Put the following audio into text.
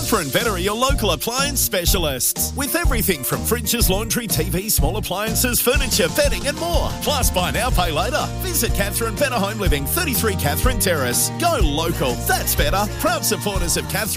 Catherine Better are your local appliance specialists. With everything from fridges, laundry, TV, small appliances, furniture, bedding and more. Plus, buy now, pay later. Visit Catherine Better Home Living, 33 Catherine Terrace. Go local. That's better. Proud supporters of Catherine